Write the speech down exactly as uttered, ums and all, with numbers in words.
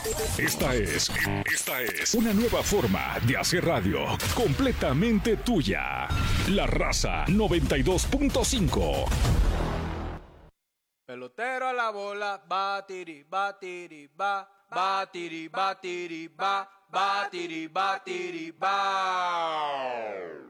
Esta es, esta es una nueva forma de hacer radio completamente tuya. La Raza noventa y dos punto cinco. Pelotero a la bola, batiri, batiri, ba, batiri, batiri, ba, batiri, batiri, ba.